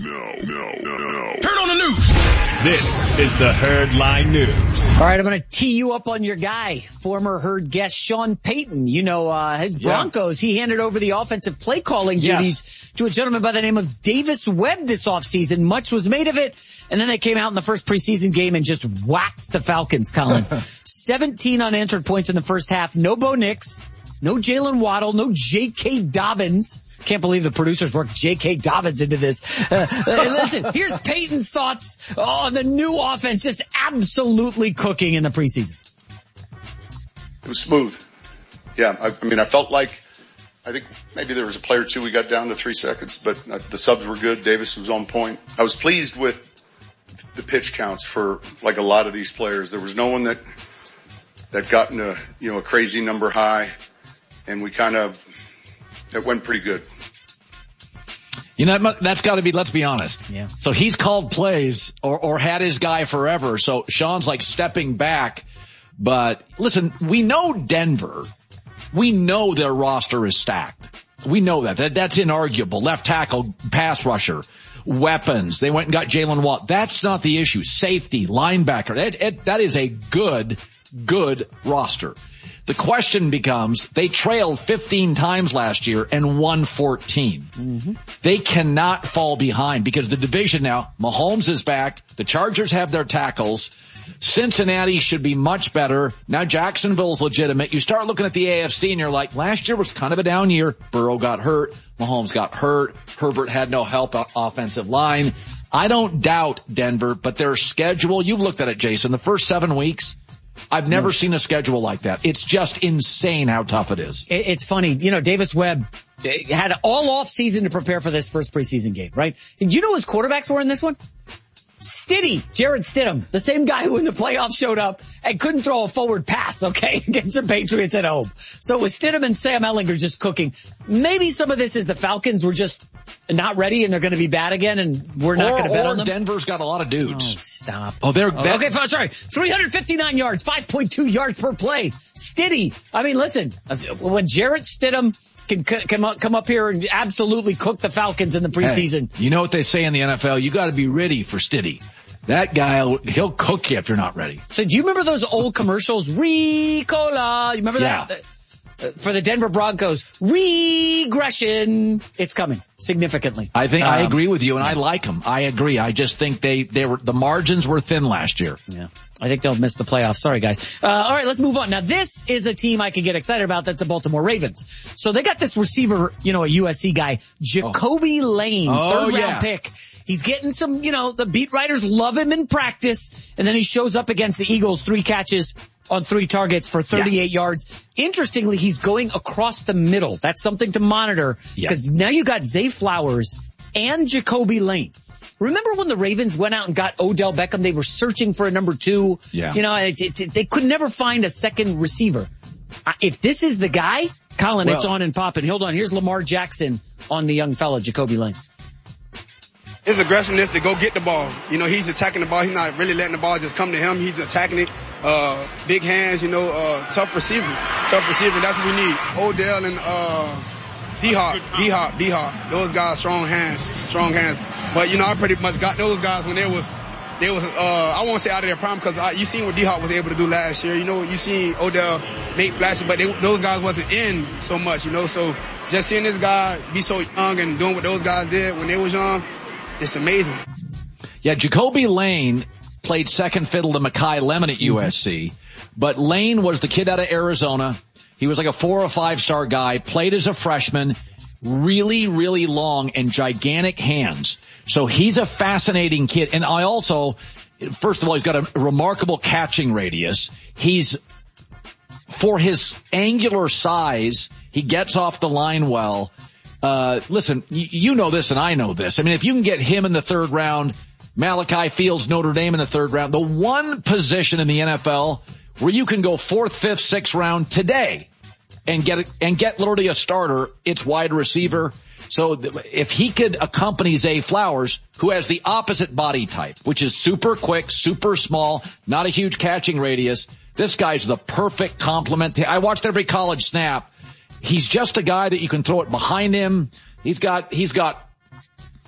Turn on the news. This is the Herd Line News. All right, I'm going to tee you up on your guy, former Herd guest Sean Payton. You know, his Broncos, he handed over the offensive play calling duties to a gentleman by the name of Davis Webb this offseason. Much was made of it, and then they came out in the first preseason game and just waxed the Falcons, Colin. 17 unanswered points in the first half. No Bo Nix, no Jalen Waddle, no J.K. Dobbins. Can't believe the producers worked J.K. Dobbins into this. Listen, here's Peyton's thoughts on the new offense just absolutely cooking in the preseason. It was smooth. Yeah, I felt like, I think maybe there was a play or two we got down to 3 seconds, but the subs were good. Davis was on point. I was pleased with the pitch counts for like a lot of these players. There was no one that got into, a crazy number high, and it went pretty good. That's got to be, let's be honest. Yeah. So he's called plays or had his guy forever. So Sean's like stepping back. But listen, we know Denver. We know their roster is stacked. We know that. That's inarguable. Left tackle, pass rusher, weapons. They went and got Jalen Watt. That's not the issue. Safety, linebacker. That is a good roster. The question becomes, they trailed 15 times last year and won 14. Mm-hmm. They cannot fall behind because the division now, Mahomes is back. The Chargers have their tackles. Cincinnati should be much better. Now Jacksonville's legitimate. You start looking at the AFC and you're like, last year was kind of a down year. Burrow got hurt. Mahomes got hurt. Herbert had no help offensive line. I don't doubt Denver, but their schedule, you've looked at it, Jason, the first 7 weeks, I've never seen a schedule like that. It's just insane how tough it is. It's funny. Davis Webb had all off season to prepare for this first preseason game, right? And you know his quarterbacks were in this one? Jarrett Stidham, the same guy who in the playoffs showed up and couldn't throw a forward pass, against the Patriots at home. So with Stidham and Sam Ehlinger just cooking, maybe some of this is the Falcons were just not ready and they're going to be bad again and we're not going to bet on them. Denver's got a lot of dudes. Oh, stop. Okay, sorry. 359 yards, 5.2 yards per play. Stiddy. Listen, when Jarrett Stidham can come up here and absolutely cook the Falcons in the preseason. Hey, you know what they say in the NFL? You got to be ready for Stiddy. That guy, he'll cook you if you're not ready. So do you remember those old commercials? Ricola. You remember that? For the Denver Broncos, regression. It's coming significantly. I think I agree with you, and I like them. I agree. I just think the margins were thin last year. Yeah. I think they'll miss the playoffs. Sorry, guys. All right, let's move on. Now, this is a team I can get excited about. That's the Baltimore Ravens. So they got this receiver, a USC guy, Jacoby Lane, third round pick. He's getting some, the beat writers love him in practice. And then he shows up against the Eagles, 3 catches on 3 targets for 38 yards. Interestingly, he's going across the middle. That's something to monitor because now you got Zay Flowers and Jacoby Lane. Remember when the Ravens went out and got Odell Beckham? They were searching for a number 2. Yeah. They could never find a second receiver. If this is the guy, Colin, it's on and popping. Hold on. Here's Lamar Jackson on the young fella, Jacoby Lane. His aggressiveness to go get the ball. He's attacking the ball. He's not really letting the ball just come to him. He's attacking it. Big hands, tough receiver. That's what we need. Odell and, D-Hop. Those guys, strong hands. But, I pretty much got those guys when they was, I won't say out of their prime because you seen what D-Hop was able to do last year. You seen Odell make flashes, but those guys wasn't in so much, So just seeing this guy be so young and doing what those guys did when they was young, it's amazing. Yeah, Jacoby Lane played second fiddle to Mekhi Lemon at USC, but Lane was the kid out of Arizona. He was like a 4 or 5 star guy, played as a freshman, really, really long and gigantic hands. So he's a fascinating kid. And first of all, he's got a remarkable catching radius. For his angular size, he gets off the line well. Listen, you know this and I know this. If you can get him in the 3rd round, Malachi Fields, Notre Dame in the 3rd round, the one position in the NFL where you can go 4th, 5th, 6th round today and get literally a starter, it's wide receiver. So if he could accompany Zay Flowers, who has the opposite body type, which is super quick, super small, not a huge catching radius, this guy's the perfect complement. I watched every college snap. He's just a guy that you can throw it behind him. He's got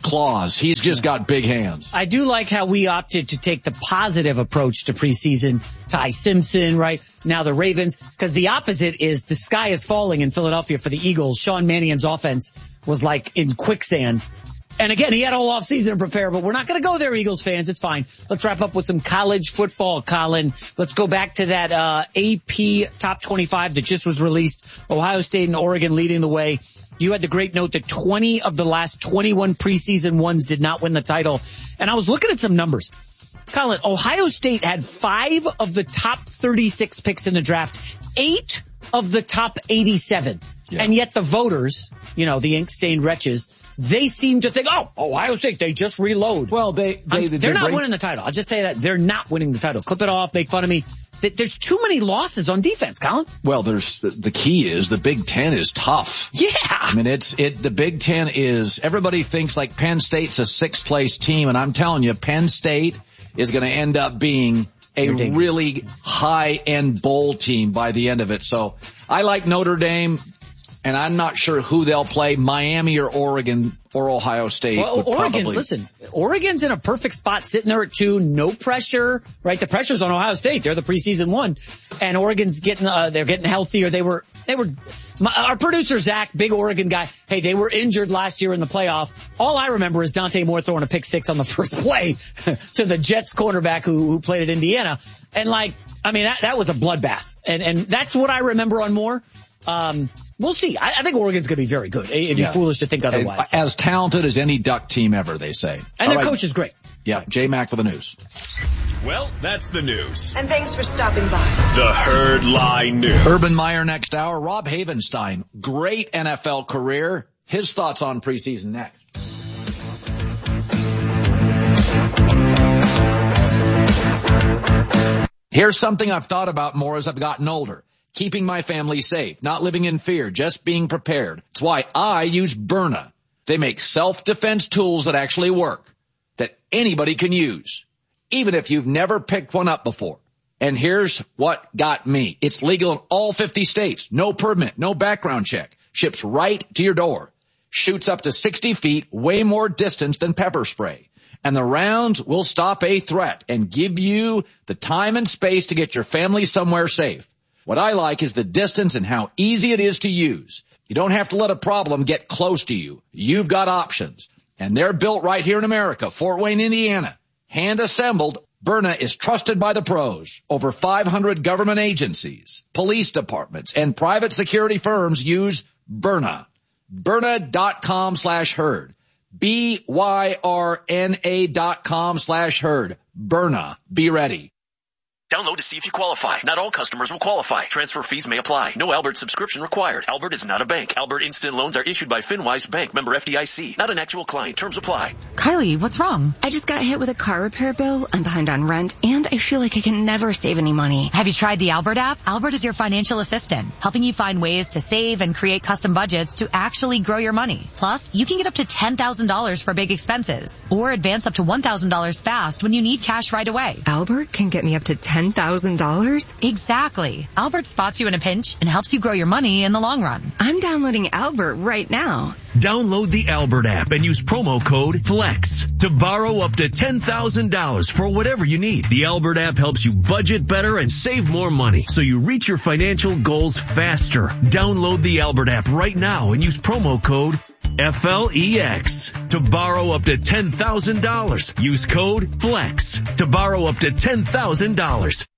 claws. He's just got big hands. I do like how we opted to take the positive approach to preseason. Ty Simpson, right? Now the Ravens, because the opposite is the sky is falling in Philadelphia for the Eagles. Sean Mannion's offense was like in quicksand. And again, he had all off season to prepare, but we're not going to go there, Eagles fans. It's fine. Let's wrap up with some college football, Colin. Let's go back to that AP Top 25 that just was released. Ohio State and Oregon leading the way. You had the great note that 20 of the last 21 preseason ones did not win the title. And I was looking at some numbers. Colin, Ohio State had 5 of the top 36 picks in the draft, 8 of the top 87. Yeah. And yet the voters, the ink-stained wretches, they seem to think, Ohio State, they just reload. Well, they're not winning the title. I'll just tell you that. They're not winning the title. Clip it off, make fun of me. There's too many losses on defense, Colin. Well, the key is the Big Ten is tough. Yeah. I mean, the Big Ten is, everybody thinks like Penn State's a 6th place team, and I'm telling you, Penn State is going to end up being a really high-end bowl team by the end of it. So I like Notre Dame. And I'm not sure who they'll play, Miami or Oregon or Ohio State. Well, Oregon's in a perfect spot sitting there at 2, no pressure, right? The pressure's on Ohio State. They're the preseason one. And Oregon's they're getting healthier. Our producer, Zach, big Oregon guy. Hey, they were injured last year in the playoff. All I remember is Dante Moore throwing a pick 6 on the first play to the Jets cornerback who played at Indiana. And that was a bloodbath. And that's what I remember on Moore. We'll see. I think Oregon's going to be very good. It'd be foolish to think otherwise. As talented as any Duck team ever, they say. And their coach is great. Yeah, J-Mac for the news. Well, that's the news. And thanks for stopping by. The Herd Lie News. Urban Meyer next hour. Rob Havenstein, great NFL career. His thoughts on preseason next. Here's something I've thought about more as I've gotten older. Keeping my family safe, not living in fear, just being prepared. It's why I use Byrna. They make self-defense tools that actually work, that anybody can use, even if you've never picked one up before. And here's what got me. It's legal in all 50 states. No permit, no background check. Ships right to your door. Shoots up to 60 feet, way more distance than pepper spray. And the rounds will stop a threat and give you the time and space to get your family somewhere safe. What I like is the distance and how easy it is to use. You don't have to let a problem get close to you. You've got options. And they're built right here in America, Fort Wayne, Indiana. Hand assembled, Byrna is trusted by the pros. Over 500 government agencies, police departments, and private security firms use Byrna. Byrna.com/herd. BYRNA.com/herd. Byrna. Be ready. Download to see if you qualify. Not all customers will qualify. Transfer fees may apply. No Albert subscription required. Albert is not a bank. Albert Instant Loans are issued by FinWise Bank, member FDIC. Not an actual client. Terms apply. Kylie, what's wrong? I just got hit with a car repair bill. I'm behind on rent, and I feel like I can never save any money. Have you tried the Albert app? Albert is your financial assistant, helping you find ways to save and create custom budgets to actually grow your money. Plus, you can get up to $10,000 for big expenses, or advance up to $1,000 fast when you need cash right away. Albert can get me up to $10,000? Exactly. Albert spots you in a pinch and helps you grow your money in the long run. I'm downloading Albert right now. Download the Albert app and use promo code FLEX to borrow up to $10,000 for whatever you need. The Albert app helps you budget better and save more money so you reach your financial goals faster. Download the Albert app right now and use promo code FLEX to borrow up to $10,000. Use code FLEX to borrow up to $10,000.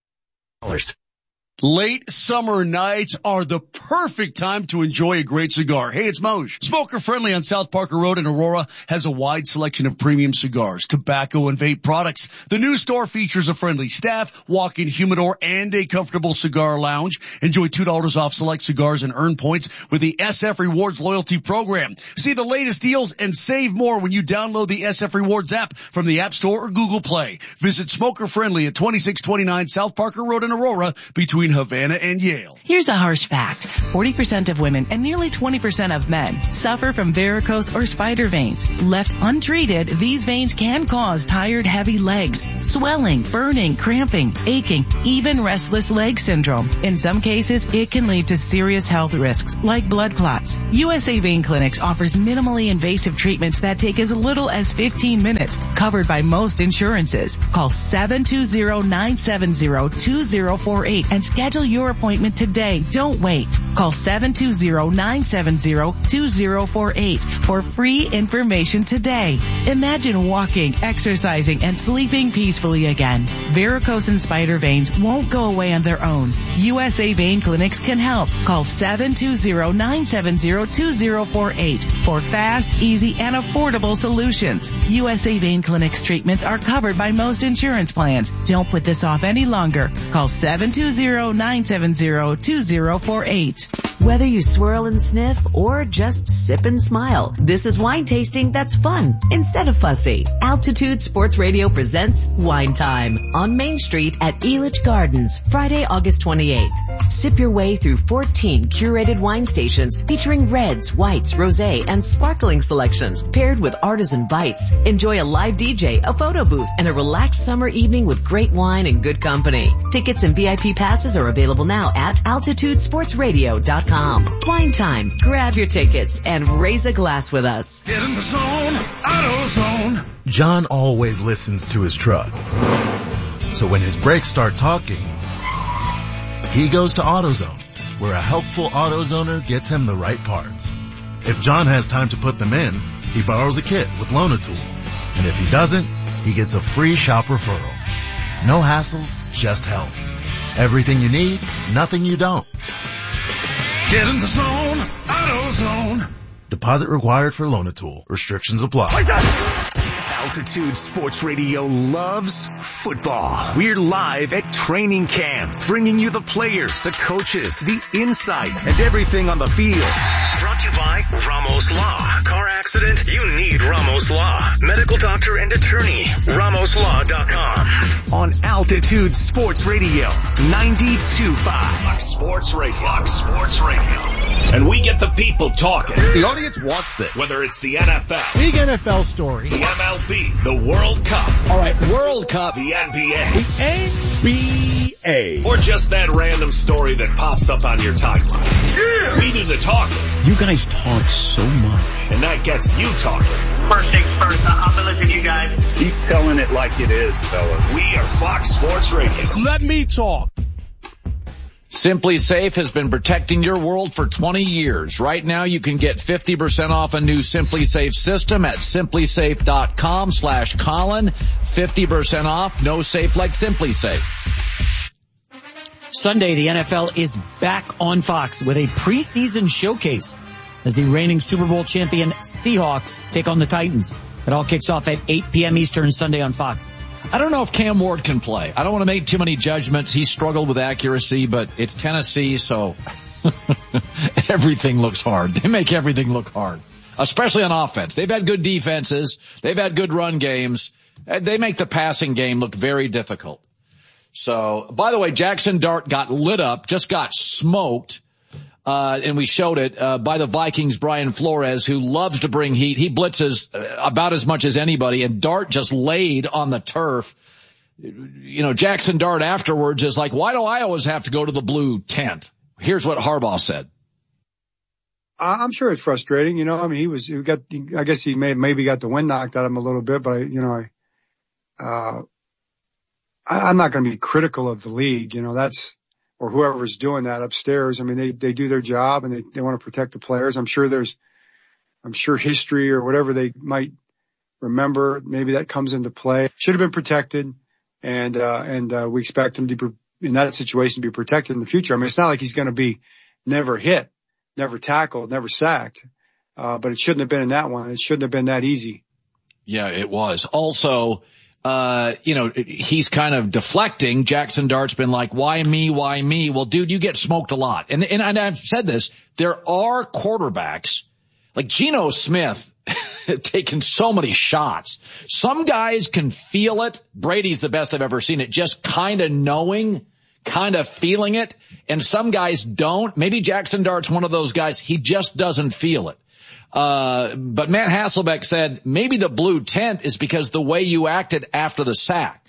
Late summer nights are the perfect time to enjoy a great cigar. Hey, it's Moj. Smoker Friendly on South Parker Road in Aurora has a wide selection of premium cigars, tobacco, and vape products. The new store features a friendly staff, walk-in humidor, and a comfortable cigar lounge. Enjoy $2 off select cigars and earn points with the SF Rewards loyalty program. See the latest deals and save more when you download the SF Rewards app from the App Store or Google Play. Visit Smoker Friendly at 2629 South Parker Road in Aurora between between Havana and Yale. Here's a harsh fact. 40% of women and nearly 20% of men suffer from varicose or spider veins. Left untreated, these veins can cause tired, heavy legs, swelling, burning, cramping, aching, even restless leg syndrome. In some cases, it can lead to serious health risks like blood clots. USA Vein Clinics offers minimally invasive treatments that take as little as 15 minutes, covered by most insurances. Call 720-970-2048 and schedule your appointment today. Don't wait. Call 720-970-2048 for free information today. Imagine walking, exercising, and sleeping peacefully again. Varicose and spider veins won't go away on their own. USA Vein Clinics can help. Call 720-970-2048 for fast, easy, and affordable solutions. USA Vein Clinics treatments are covered by most insurance plans. Don't put this off any longer. Call 720-970-2048. Whether you swirl and sniff or just sip and smile, this is wine tasting that's fun instead of fussy. Altitude Sports Radio presents Wine Time on Main Street at Elitch Gardens, Friday, August 28th. Sip your way through 14 curated wine stations featuring reds, whites, rosé, and sparkling selections paired with artisan bites. Enjoy a live DJ, a photo booth, and a relaxed summer evening with great wine and good company. Tickets and VIP passes are available now at altitudesportsradio.com. Wine Time. Grab your tickets and raise a glass with us. Get in the zone, AutoZone. John always listens to his truck. So when his brakes start talking, he goes to AutoZone, where a helpful AutoZoner gets him the right parts. If John has time to put them in, he borrows a kit with Loan-A-Tool. And if he doesn't, he gets a free shop referral. No hassles, just help. Everything you need, nothing you don't. Get in the zone, AutoZone. Deposit required for Loan-A-Tool. Restrictions apply. Altitude Sports Radio loves football. We're live at training camp, bringing you the players, the coaches, the insight, and everything on the field. Brought to you by Ramos Law. Car accident? You need Ramos Law. Medical doctor and attorney. RamosLaw.com. On Altitude Sports Radio, 92.5. Fox Sports Radio. Fox Sports Radio. And we get the people talking. The audience wants this. Whether it's the NFL. Big NFL story. The MLB. The World Cup. All right, World Cup. The NBA. The NBA. Or just that random story that pops up on your timeline. Yeah. We do the talking. You guys talk so much. And that gets you talking. First things first, I'm going to listen to you guys. Keep telling it like it is, fellas. We are Fox Sports Radio. Let me talk. Simply Safe has been protecting your world for 20 years. Right now you can get 50% off a new Simply Safe system at simplysafe.com/Colin. 50% off, no safe like Simply Safe. Sunday, the NFL is back on Fox with a preseason showcase as the reigning Super Bowl champion Seahawks take on the Titans. It all kicks off at 8 p.m. Eastern Sunday on Fox. I don't know if Cam Ward can play. I don't want to make too many judgments. He struggled with accuracy, but it's Tennessee, so everything looks hard. They make everything look hard, especially on offense. They've had good defenses. They've had good run games. They make the passing game look very difficult. So, by the way, Jackson Dart got lit up, just got smoked. And we showed it, by the Vikings, Brian Flores, who loves to bring heat. He blitzes about as much as anybody, and Dart just laid on the turf. You know, Jackson Dart afterwards is like, why do I always have to go to the blue tent? Here's what Harbaugh said. I'm sure it's frustrating. You know, I mean, I guess he maybe got the wind knocked out of him a little bit, but I'm not going to be critical of the league. You know, or whoever's doing that upstairs. I mean, they do their job and they want to protect the players. I'm sure history or whatever they might remember, maybe that comes into play. Should have been protected. And we expect him to in that situation to be protected in the future. I mean, it's not like he's going to be never hit, never tackled, never sacked. But it shouldn't have been in that one. It shouldn't have been that easy. Yeah, it was. Also, he's kind of deflecting. Jackson Dart's been like, why me? Why me? Well, dude, you get smoked a lot. And I've said this, there are quarterbacks like Geno Smith taking so many shots. Some guys can feel it. Brady's the best I've ever seen it. Just kind of knowing kind of feeling it, and some guys don't. Maybe Jackson Dart's one of those guys. He just doesn't feel it. But Matt Hasselbeck said maybe the blue tent is because the way you acted after the sack.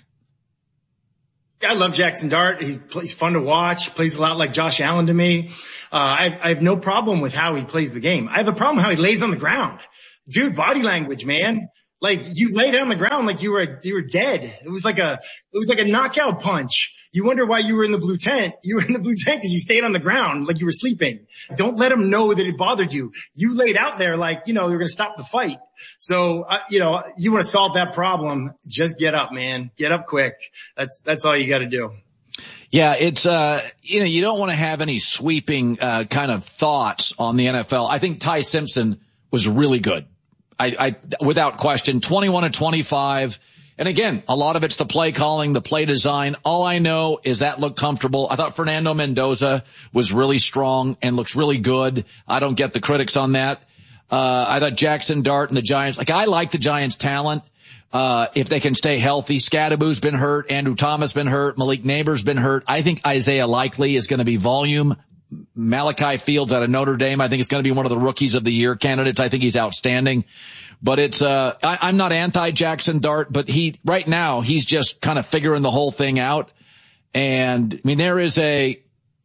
I love Jackson Dart. He's fun to watch. He plays a lot like Josh Allen to me. I have no problem with how he plays the game. I have a problem how he lays on the ground. Dude, body language, man. Like, you lay down on the ground like you were dead. It was like a knockout punch. You wonder why you were in the blue tent. You were in the blue tent because you stayed on the ground like you were sleeping. Don't let them know that it bothered you. You laid out there like, you know, you're going to stop the fight. So, you want to solve that problem. Just get up, man. Get up quick. That's all you got to do. Yeah, it's, you don't want to have any sweeping, kind of thoughts on the NFL. I think Ty Simpson was really good. I without question, 21-25. And again, a lot of it's the play calling, the play design. All I know is that looked comfortable. I thought Fernando Mendoza was really strong and looks really good. I don't get the critics on that. I thought Jackson Dart and the Giants, I like the Giants' talent. If they can stay healthy. Scadaboo's been hurt. Andrew Thomas been hurt. Malik Neighbors been hurt. I think Isaiah Likely is going to be volume. Malachi Fields out of Notre Dame, I think is going to be one of the rookies of the year candidates. I think he's outstanding. But it's, I'm not anti-Jackson Dart, but right now, he's just kind of figuring the whole thing out. And, I mean, there is they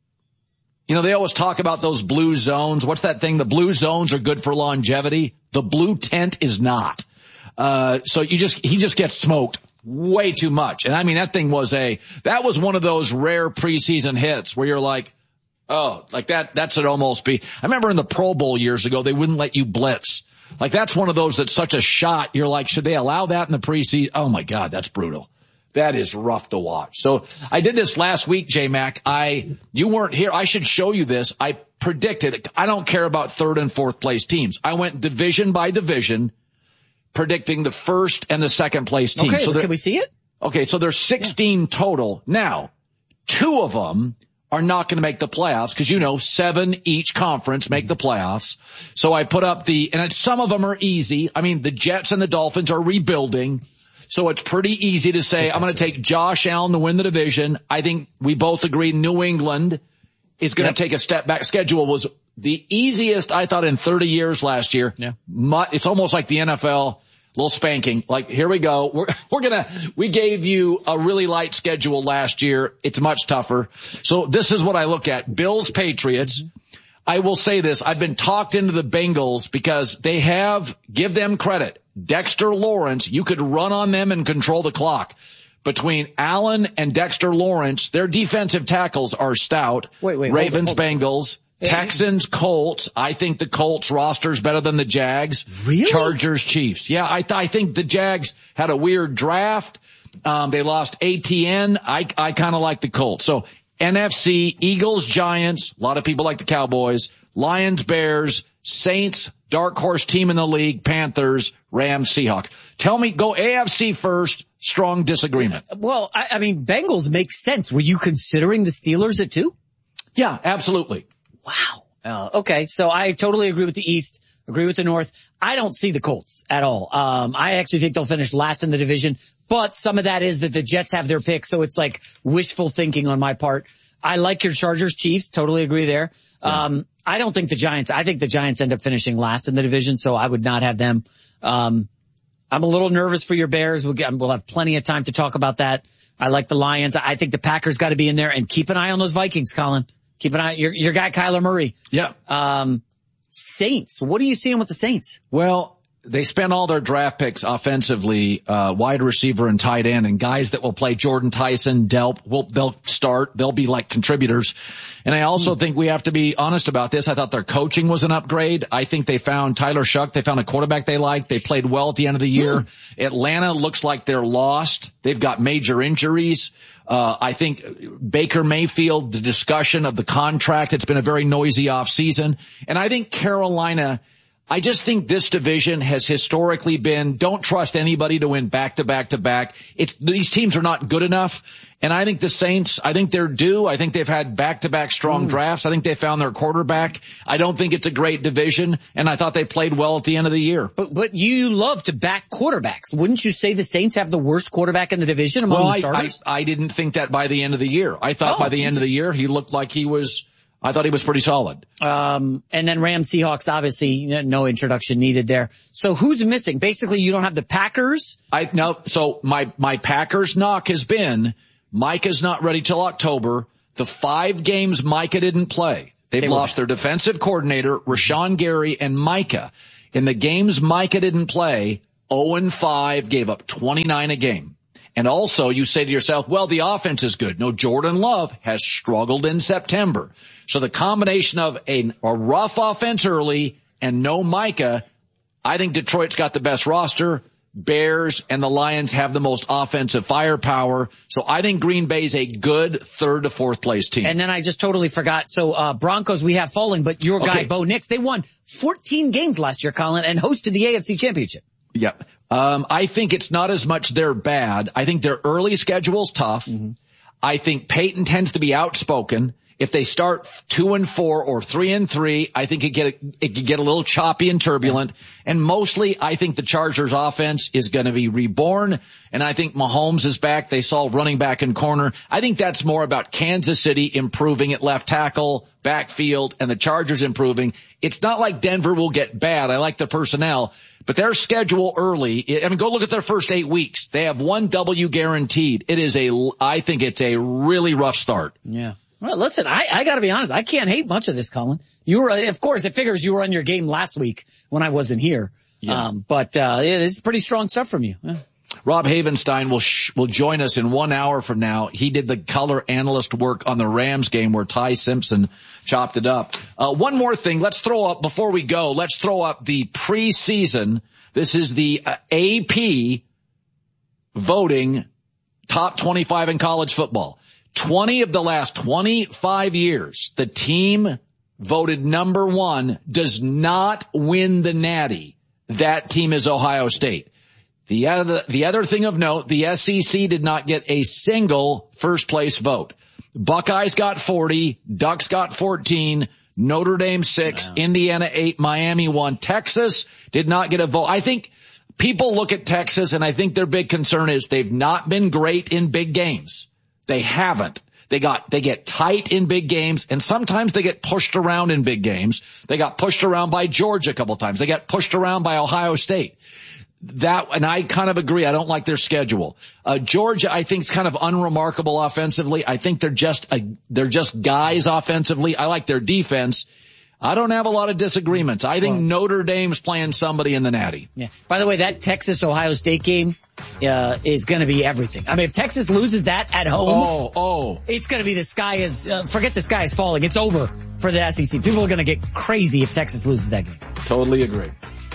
always talk about those blue zones. What's that thing? The blue zones are good for longevity. The blue tent is not. So he just gets smoked way too much. And I mean, that was one of those rare preseason hits where you're like, oh, like that should almost be. I remember in the Pro Bowl years ago, they wouldn't let you blitz. Like, that's one of those that's such a shot. You're like, should they allow that in the preseason? Oh my God, that's brutal. That is rough to watch. So I did this last week, J-Mac. You weren't here. I should show you this. I predicted, I don't care about third and fourth place teams. I went division by division, predicting the first and the second place team. Okay, so can we see it? Okay, so there's 16 total. Now, 2 of them are not going to make the playoffs because, 7 each conference make the playoffs. So I put up and some of them are easy. I mean, the Jets and the Dolphins are rebuilding. So it's pretty easy to say, I'm going to take Josh Allen to win the division. I think we both agree New England is going to take a step back. Schedule was the easiest, I thought, in 30 years last year. Yeah. It's almost like the NFL. Little spanking. Like, here we go. We gave you a really light schedule last year. It's much tougher. So this is what I look at. Bills, Patriots. I will say this. I've been talked into the Bengals because give them credit. Dexter Lawrence, you could run on them and control the clock. Between Allen and Dexter Lawrence, their defensive tackles are stout. Wait. Ravens, hold on. Bengals. Texans, Colts. I think the Colts roster is better than the Jags. Really? Chargers, Chiefs. Yeah, I think the Jags had a weird draft. They lost ATN. I kind of like the Colts. So NFC, Eagles, Giants. A lot of people like the Cowboys. Lions, Bears, Saints, dark horse team in the league, Panthers, Rams, Seahawks. Tell me, go AFC first. Strong disagreement. Well, I mean, Bengals makes sense. Were you considering the Steelers at 2? Yeah, absolutely. Wow. Okay. So I totally agree with the East, agree with the North. I don't see the Colts at all. I actually think they'll finish last in the division, but some of that is that the Jets have their pick. So it's like wishful thinking on my part. I like your Chargers, Chiefs. Totally agree there. Yeah. I don't think I think the Giants end up finishing last in the division. So I would not have them. I'm a little nervous for your Bears. We'll have plenty of time to talk about that. I like the Lions. I think the Packers got to be in there, and keep an eye on those Vikings, Colin. Keep an eye, your guy Kyler Murray. Yeah. Saints. What are you seeing with the Saints? Well, they spent all their draft picks offensively, wide receiver and tight end, and guys that will play. Jordan Tyson, Delp, they'll start. They'll be like contributors. And I also think we have to be honest about this. I thought their coaching was an upgrade. I think they found Tyler Shuck. They found a quarterback they liked. They played well at the end of the year. Atlanta looks like they're lost. They've got major injuries. I think Baker Mayfield, the discussion of the contract, it's been a very noisy off season. And I think Carolina, I just think this division has historically been, don't trust anybody to win back-to-back-to-back. These teams are not good enough. And I think the Saints, I think they're due. I think they've had back-to-back strong drafts. I think they found their quarterback. I don't think it's a great division. And I thought they played well at the end of the year. But you love to back quarterbacks. Wouldn't you say the Saints have the worst quarterback in the division among the starters? I didn't think that by the end of the year. I thought by the end of the year, he looked like I thought he was pretty solid. And then Rams Seahawks, obviously, no introduction needed there. So who's missing? Basically, you don't have the Packers? So my Packers knock has been Micah's not ready till October. The 5 games Micah didn't play. They've lost their defensive coordinator, Rashawn Gary, and Micah. In the games Micah didn't play, 0-5, gave up 29 a game. And also, you say to yourself, well, the offense is good. No, Jordan Love has struggled in September. So the combination of a rough offense early and no Micah, I think Detroit's got the best roster. Bears and the Lions have the most offensive firepower. So I think Green Bay's a good 3rd to 4th place team. And then I just totally forgot. So Broncos we have falling, but your guy, Bo Nix, they won 14 games last year, Colin, and hosted the AFC Championship. Yeah. I think it's not as much they're bad. I think their early schedule's tough. Mm-hmm. I think Peyton tends to be outspoken. If they start 2-4 or 3-3, I think it could get a little choppy and turbulent. And mostly, I think the Chargers offense is going to be reborn. And I think Mahomes is back. They saw running back and corner. I think that's more about Kansas City improving at left tackle, backfield, and the Chargers improving. It's not like Denver will get bad. I like the personnel, but their schedule early, I mean, go look at their first 8 weeks. They have 1 W guaranteed. I think it's a really rough start. Yeah. Well, listen, I gotta be honest. I can't hate much of this, Colin. Of course, it figures you were on your game last week when I wasn't here. Yeah. This is pretty strong stuff from you. Yeah. Rob Havenstein will join us in 1 hour from now. He did the color analyst work on the Rams game where Ty Simpson chopped it up. One more thing. Before we go, let's throw up the preseason. This is the AP voting top 25 in college football. 20 of the last 25 years, the team voted number 1 does not win the Natty. That team is Ohio State. The other thing of note, the SEC did not get a single first place vote. Buckeyes got 40, Ducks got 14, Notre Dame 6, Indiana 8, Miami 1. Texas did not get a vote. I think people look at Texas and I think their big concern is they've not been great in big games. They haven't. They get tight in big games, and sometimes they get pushed around in big games. They got pushed around by Georgia a couple times. They got pushed around by Ohio State. And I kind of agree. I don't like their schedule. Georgia, I think, is kind of unremarkable offensively. I think they're just guys offensively. I like their defense. I don't have a lot of disagreements. I think Notre Dame's playing somebody in the Natty. Yeah. By the way, that Texas-Ohio State game is going to be everything. I mean, if Texas loses that at home, it's going to be forget the sky is falling. It's over for the SEC. People are going to get crazy if Texas loses that game. Totally agree.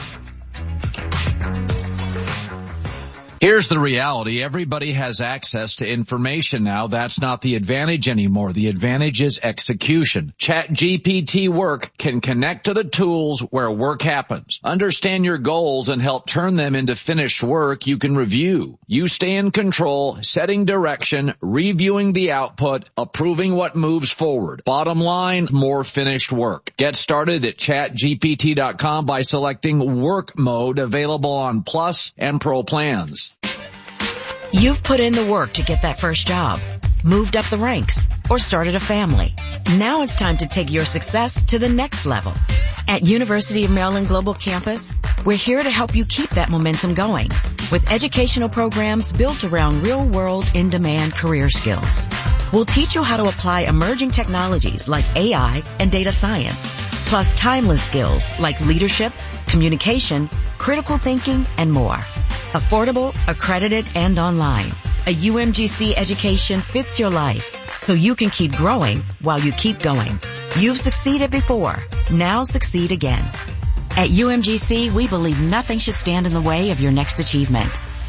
Here's the reality. Everybody has access to information now. That's not the advantage anymore. The advantage is execution. ChatGPT Work can connect to the tools where work happens. Understand your goals and help turn them into finished work you can review. You stay in control, setting direction, reviewing the output, approving what moves forward. Bottom line, more finished work. Get started at chatgpt.com by selecting work mode, available on Plus and Pro plans. You've put in the work to get that first job, moved up the ranks, or started a family. Now it's time to take your success to the next level. At University of Maryland Global Campus, we're here to help you keep that momentum going with educational programs built around real-world, in-demand career skills. We'll teach you how to apply emerging technologies like AI and data science, plus timeless skills like leadership, communication, critical thinking, and more. Affordable, accredited, and online. A UMGC education fits your life, so you can keep growing while you keep going. You've succeeded before. Now succeed again. At UMGC, we believe nothing should stand in the way of your next achievement.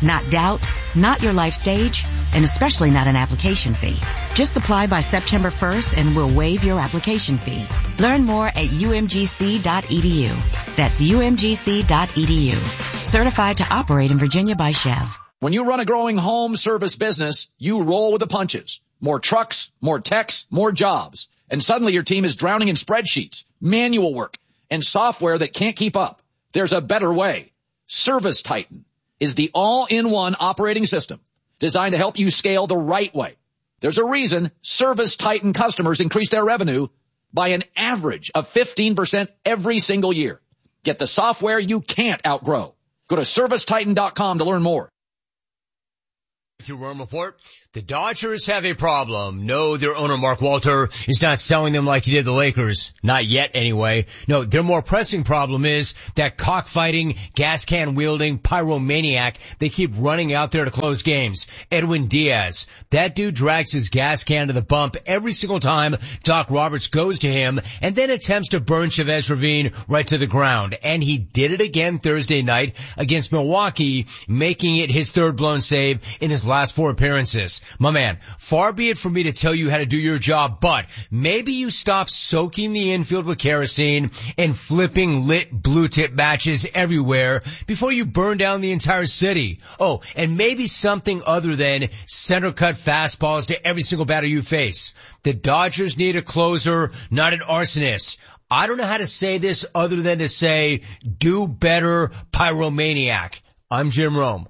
not doubt, not your life stage, and especially not an application fee. Just apply by September 1st and we'll waive your application fee. Learn more at umgc.edu. That's umgc.edu. Certified to operate in Virginia by Chev. When you run a growing home service business, you roll with the punches. More trucks, more techs, more jobs. And suddenly your team is drowning in spreadsheets, manual work, and software that can't keep up. There's a better way. Service Titan is the all-in-one operating system designed to help you scale the right way. There's a reason Service Titan customers increase their revenue by an average of 15% every single year. Get the software you can't outgrow. Go to ServiceTitan.com to learn more. Through Worm Report, the Dodgers have a problem. No, their owner, Mark Walter, is not selling them like he did the Lakers. Not yet, anyway. No, their more pressing problem is that cockfighting, gas can wielding pyromaniac they keep running out there to close games. Edwin Diaz. That dude drags his gas can to the bump every single time Doc Roberts goes to him and then attempts to burn Chavez Ravine right to the ground. And he did it again Thursday night against Milwaukee, making it his third blown save in his last 4 appearances. My man, far be it from me to tell you how to do your job, but maybe you stop soaking the infield with kerosene and flipping lit blue tip matches everywhere before you burn down the entire city. Oh, and maybe something other than center cut fastballs to every single batter you face. The Dodgers need a closer, not an arsonist. I don't know how to say this other than to say, do better, pyromaniac. I'm Jim Rome.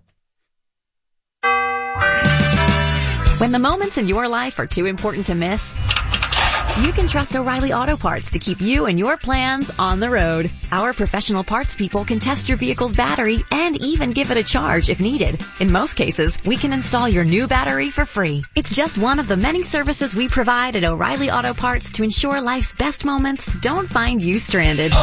When the moments in your life are too important to miss, you can trust O'Reilly Auto Parts to keep you and your plans on the road. Our professional parts people can test your vehicle's battery and even give it a charge if needed. In most cases, we can install your new battery for free. It's just one of the many services we provide at O'Reilly Auto Parts to ensure life's best moments don't find you stranded.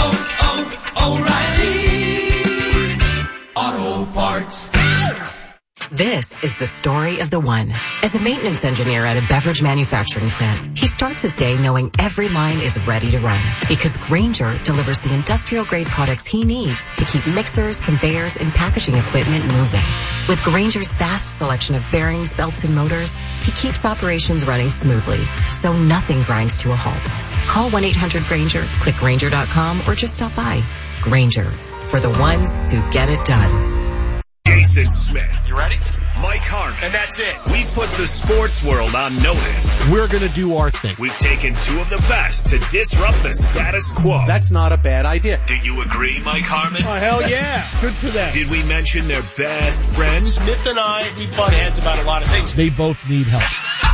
O'Reilly Auto Parts. This is the story of the one. As a maintenance engineer at a beverage manufacturing plant, he starts his day knowing every line is ready to run because Grainger delivers the industrial-grade products he needs to keep mixers, conveyors, and packaging equipment moving. With Grainger's vast selection of bearings, belts, and motors, he keeps operations running smoothly, so nothing grinds to a halt. Call 1-800-GRAINGER, click Grainger.com, or just stop by. Grainger, for the ones who get it done. Jason Smith. You ready? Mike Harmon. And that's it. We put the sports world on notice. We're going to do our thing. We've taken 2 of the best to disrupt the status quo. That's not a bad idea. Do you agree, Mike Harmon? Oh, hell yeah. Good for them. Did we mention their best friends? Smith and I, we butt heads about a lot of things. They both need help.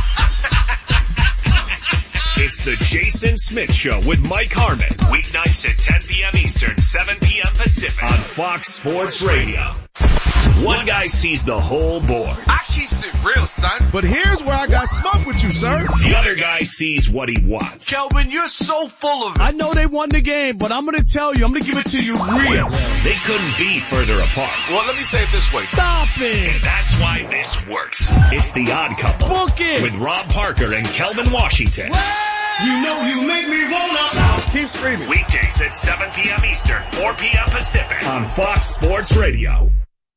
It's the Jason Smith Show with Mike Harmon. Weeknights at 10 p.m. Eastern, 7 p.m. Pacific on Fox Sports Radio. One guy sees the whole board. I keeps it real, son. But here's where I got smoke with you, sir. The other guy sees what he wants. Kelvin, you're so full of it. I know they won the game, but I'm going to tell you, I'm going to give it to you real. They couldn't be further apart. Well, let me say it this way. Stop it. And that's why this works. It's The Odd Couple. Book it. With Rob Parker and Kelvin Washington. You know you make me wanna. Keep screaming. Weekdays at 7 p.m. Eastern, 4 p.m. Pacific on Fox Sports Radio.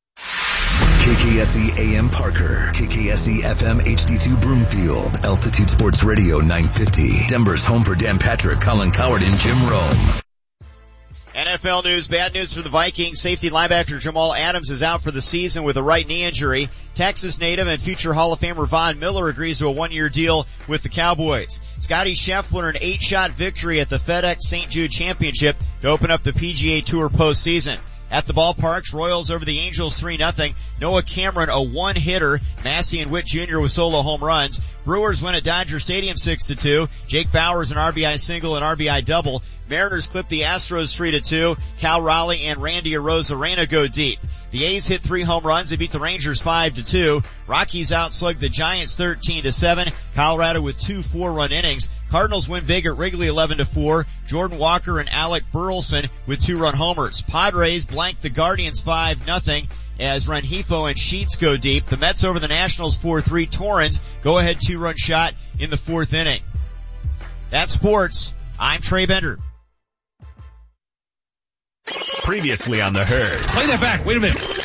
KKSE AM Parker, KKSE FM HD2 Broomfield, Altitude Sports Radio 950, Denver's home for Dan Patrick, Colin Coward, and Jim Rome. NFL news, bad news for the Vikings. Safety linebacker Jamal Adams is out for the season with a right knee injury. Texas native and future Hall of Famer Von Miller agrees to a 1-year deal with the Cowboys. Scottie Scheffler an 8-shot victory at the FedEx St. Jude Championship to open up the PGA Tour postseason. At the ballparks, Royals over the Angels 3-0. Noah Cameron a one-hitter. Massey and Witt Jr. with solo home runs. Brewers win at Dodger Stadium 6-2. Jake Bauers an RBI single and RBI double. Mariners clip the Astros 3-2. Cal Raleigh and Randy Arozarena go deep. The A's hit 3 home runs. They beat the Rangers 5-2. Rockies outslugged the Giants 13-7. Colorado with 2 4-run innings. Cardinals win big at Wrigley 11-4. Jordan Walker and Alec Burleson with 2-run homers. Padres blank the Guardians 5-0 as Rengifo and Sheets go deep. The Mets over the Nationals 4-3. Torrens go ahead 2-run shot in the 4th inning. That's sports. I'm Trey Bender. Previously on The Herd. Play that back. Wait a minute.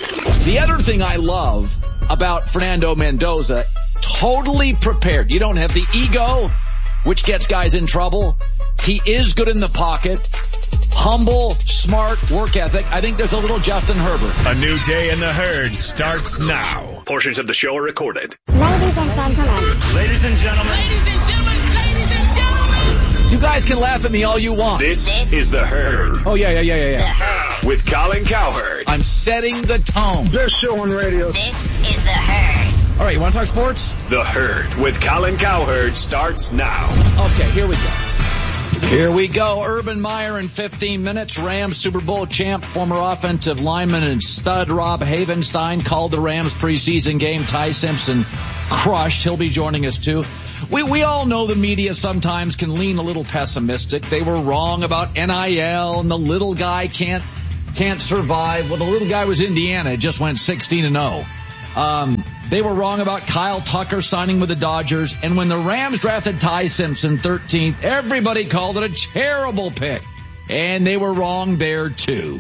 The other thing I love about Fernando Mendoza, totally prepared. You don't have the ego, which gets guys in trouble. He is good in the pocket. Humble, smart, work ethic. I think there's a little Justin Herbert. A new day in the herd starts now. Portions of the show are recorded. Ladies and gentlemen. Ladies and gentlemen. Ladies and gentlemen. Ladies and gentlemen. You guys can laugh at me all you want. This is the herd. Oh, yeah. With Colin Cowherd. I'm setting the tone. Best show on radio. This is the herd. All right, you want to talk sports? The herd with Colin Cowherd starts now. Okay, here we go. Here we go. Urban Meyer in 15 minutes. Rams Super Bowl champ, former offensive lineman and stud Rob Havenstein called the Rams preseason game. Ty Simpson crushed. He'll be joining us too. We all know the media sometimes can lean a little pessimistic. They were wrong about NIL and the little guy can't survive. Well, the little guy was Indiana. It just went 16-0. They were wrong about Kyle Tucker signing with the Dodgers. And when the Rams drafted Ty Simpson 13th, everybody called it a terrible pick. And they were wrong there too.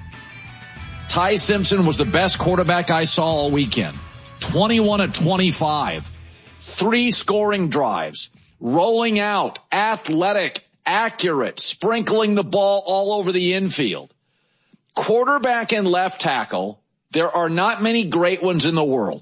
Ty Simpson was the best quarterback I saw all weekend. 21 of 25. 3 scoring drives. Rolling out. Athletic. Accurate. Sprinkling the ball all over the infield. Quarterback and left tackle. There are not many great ones in the world.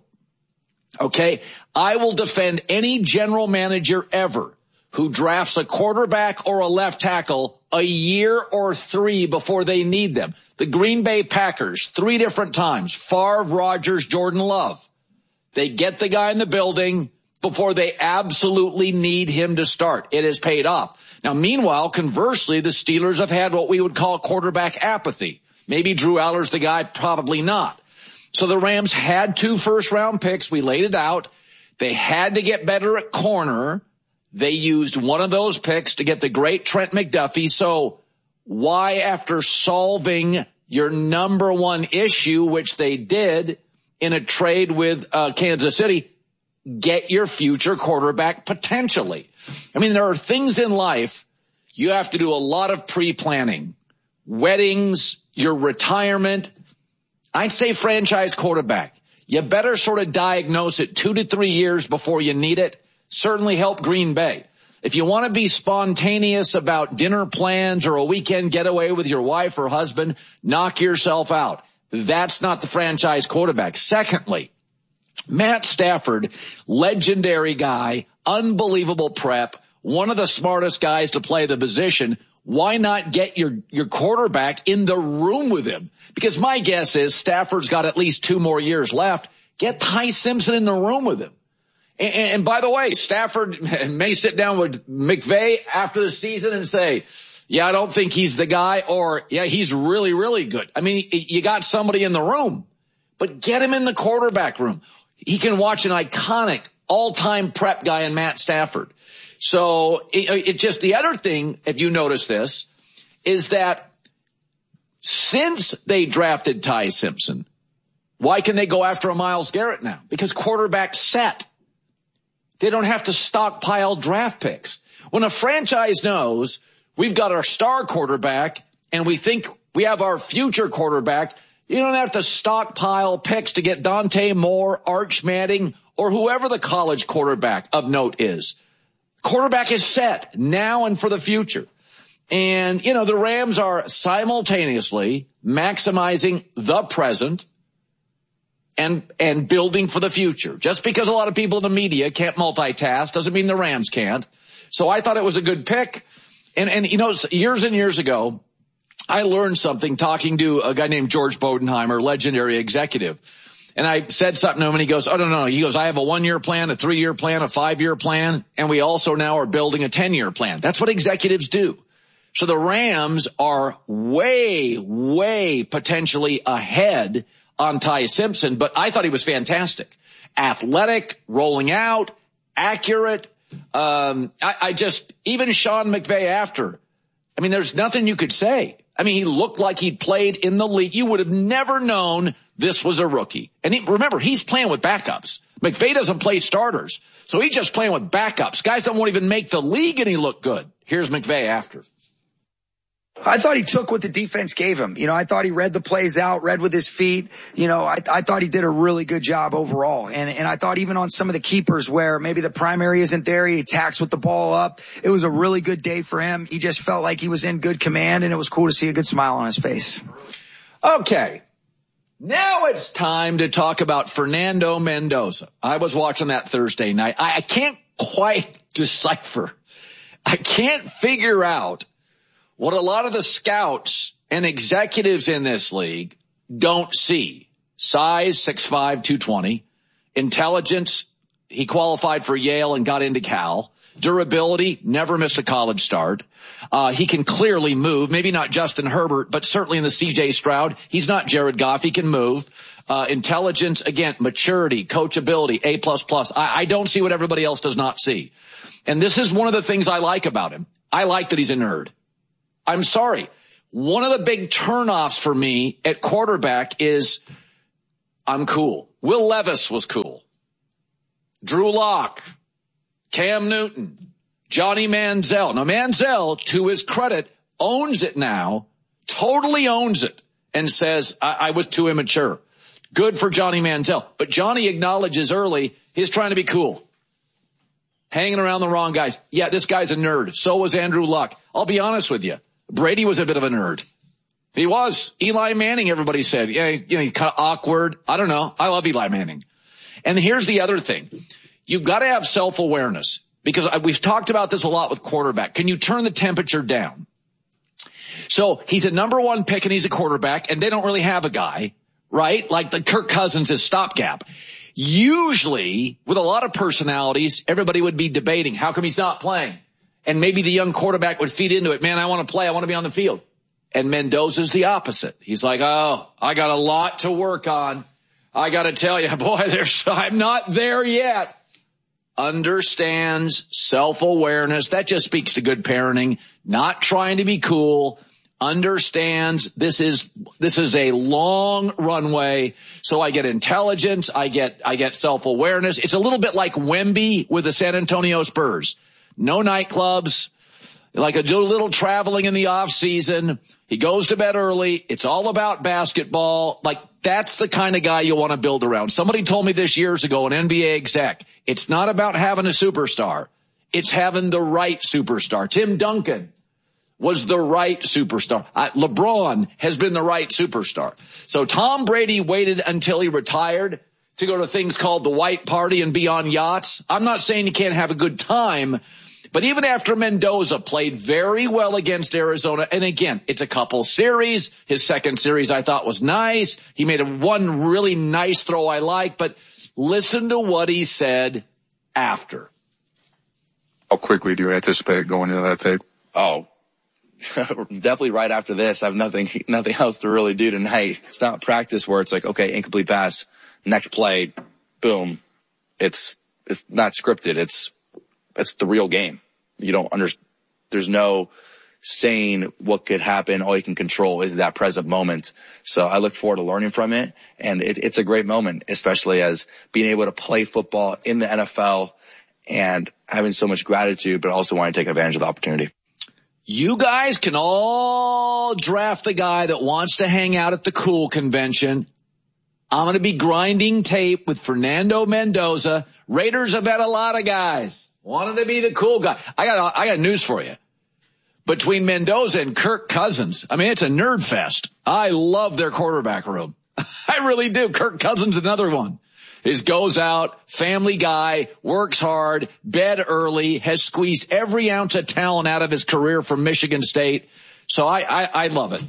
Okay, I will defend any general manager ever who drafts a quarterback or a left tackle a year or 3 before they need them. The Green Bay Packers, 3 different times, Favre, Rodgers, Jordan Love. They get the guy in the building before they absolutely need him to start. It has paid off. Now, meanwhile, conversely, the Steelers have had what we would call quarterback apathy. Maybe Drew Aller's the guy, probably not. So the Rams had 2 first-round picks. We laid it out. They had to get better at corner. They used one of those picks to get the great Trent McDuffie. So why, after solving your number one issue, which they did in a trade with Kansas City, get your future quarterback potentially? I mean, there are things in life you have to do a lot of pre-planning. Weddings, your retirement. I'd say franchise quarterback. You better sort of diagnose it 2 to 3 years before you need it. Certainly help Green Bay. If you want to be spontaneous about dinner plans or a weekend getaway with your wife or husband, knock yourself out. That's not the franchise quarterback. Secondly, Matt Stafford, legendary guy, unbelievable prep, one of the smartest guys to play the position. Why not get your quarterback in the room with him? Because my guess is Stafford's got at least 2 more years left. Get Ty Simpson in the room with him. And by the way, Stafford may sit down with McVay after the season and say, yeah, I don't think he's the guy, or yeah, he's really, really good. I mean, you got somebody in the room, but get him in the quarterback room. He can watch an iconic all-time prep guy in Matt Stafford. So it just, the other thing, if you notice this, is that since they drafted Ty Simpson, why can they go after a Myles Garrett now? Because quarterback's set. They don't have to stockpile draft picks. When a franchise knows we've got our star quarterback and we think we have our future quarterback, you don't have to stockpile picks to get Dante Moore, Arch Manning, or whoever the college quarterback of note is. Quarterback is set now and for the future. And, the Rams are simultaneously maximizing the present and building for the future. Just because a lot of people in the media can't multitask doesn't mean the Rams can't. So I thought it was a good pick. And years and years ago, I learned something talking to a guy named George Bodenheimer, legendary executive. And I said something to him and he goes, oh, no. He goes, I have a 1-year plan, a 3-year plan, a 5-year plan. And we also now are building a 10-year plan. That's what executives do. So the Rams are way, way potentially ahead on Ty Simpson, but I thought he was fantastic. Athletic, rolling out, accurate. Even Sean McVay after, there's nothing you could say. He looked like he'd played in the league. You would have never known this was a rookie. And remember, he's playing with backups. McVay doesn't play starters. So he's just playing with backups. Guys that won't even make the league and he looked good. Here's McVay after. I thought he took what the defense gave him. I thought he read the plays out, read with his feet. I thought he did a really good job overall. And I thought even on some of the keepers where maybe the primary isn't there, he attacks with the ball up. It was a really good day for him. He just felt like he was in good command, and it was cool to see a good smile on his face. Okay. Now it's time to talk about Fernando Mendoza. I was watching that Thursday night. I can't quite decipher. I can't figure out what a lot of the scouts and executives in this league don't see. Size, 6'5", 220. Intelligence, he qualified for Yale and got into Cal. Durability, never missed a college start. He can clearly move, maybe not Justin Herbert, but certainly in the C.J. Stroud. He's not Jared Goff. He can move. Intelligence, again, maturity, coachability, A++. I don't see what everybody else does not see. And this is one of the things I like about him. I like that he's a nerd. I'm sorry. One of the big turnoffs for me at quarterback is I'm cool. Will Levis was cool. Drew Lock, Cam Newton, Johnny Manziel. Now Manziel, to his credit, owns it now, totally owns it, and says, I was too immature. Good for Johnny Manziel. But Johnny acknowledges early he's trying to be cool. Hanging around the wrong guys. Yeah, this guy's a nerd. So was Andrew Luck. I'll be honest with you. Brady was a bit of a nerd. He was. Eli Manning, everybody said. Yeah, he's kind of awkward. I don't know. I love Eli Manning. And here's the other thing. You've got to have self-awareness, because we've talked about this a lot with quarterback. Can you turn the temperature down? So he's a number one pick and he's a quarterback, and they don't really have a guy, right? Like the Kirk Cousins is stopgap. Usually, with a lot of personalities, everybody would be debating, how come he's not playing? And maybe the young quarterback would feed into it. Man, I want to play. I want to be on the field. And Mendoza's the opposite. He's like, oh, I got a lot to work on. I got to tell you, boy, I'm not there yet. Understands self-awareness. That just speaks to good parenting. Not trying to be cool. Understands this is a long runway. So I get intelligence. I get self-awareness. It's a little bit like Wemby with the San Antonio Spurs. No nightclubs, like a little traveling in the off season. He goes to bed early. It's all about basketball. Like, that's the kind of guy you want to build around. Somebody told me this years ago, an NBA exec, it's not about having a superstar. It's having the right superstar. Tim Duncan was the right superstar. LeBron has been the right superstar. So Tom Brady waited until he retired to go to things called the white party and be on yachts. I'm not saying you can't have a good time, but even after Mendoza played very well against Arizona, and again, it's a couple series. His second series I thought was nice. He made one really nice throw I like, but listen to what he said after. How quickly do you anticipate going into that tape? Oh, definitely right after this. I have nothing else to really do tonight. It's not practice where it's like, okay, incomplete pass, next play, boom. It's not scripted. It's the real game. You don't understand. There's no saying what could happen. All you can control is that present moment. So I look forward to learning from it. And it's a great moment, especially as being able to play football in the NFL and having so much gratitude, but also wanting to take advantage of the opportunity. You guys can all draft the guy that wants to hang out at the cool convention. I'm going to be grinding tape with Fernando Mendoza. Raiders have had a lot of guys wanted to be the cool guy. I got news for you. Between Mendoza and Kirk Cousins, I mean, it's a nerd fest. I love their quarterback room. I really do. Kirk Cousins, another one. He goes out, family guy, works hard, bed early, has squeezed every ounce of talent out of his career from Michigan State. So I love it.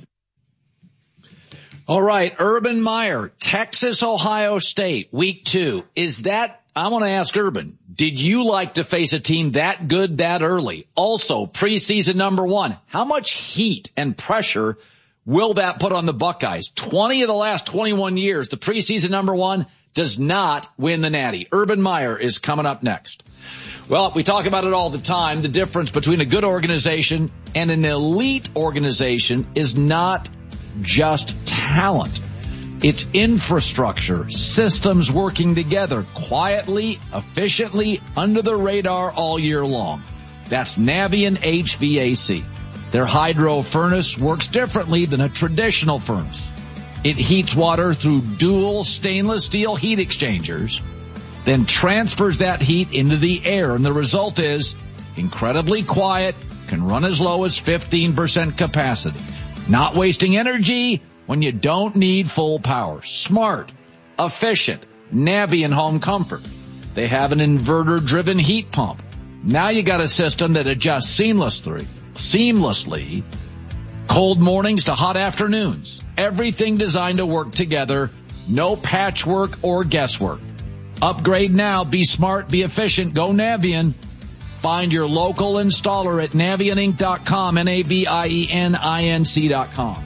All right, Urban Meyer, Texas, Ohio State, week 2. I want to ask Urban, did you like to face a team that good that early? Also, preseason number 1, how much heat and pressure will that put on the Buckeyes? 20 of the last 21 years, the preseason number 1 does not win the Natty. Urban Meyer is coming up next. Well, we talk about it all the time. The difference between a good organization and an elite organization is not just talent. It's infrastructure, systems working together quietly, efficiently, under the radar all year long. That's Navien HVAC. Their hydro furnace works differently than a traditional furnace. It heats water through dual stainless steel heat exchangers, then transfers that heat into the air, and the result is incredibly quiet, can run as low as 15% capacity. Not wasting energy when you don't need full power. Smart, efficient, Navien home comfort. They have an inverter-driven heat pump. Now you got a system that adjusts seamlessly, cold mornings to hot afternoons. Everything designed to work together. No patchwork or guesswork. Upgrade now. Be smart. Be efficient. Go Navien. Find your local installer at NavienInc.com, NavienInc.com.